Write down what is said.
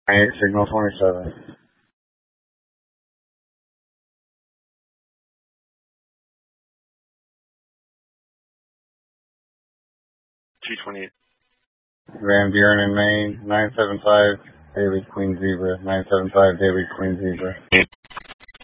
Signal 27. 228. Van Buren in Maine, 975, David Queen Zebra, 975, David Queen Zebra.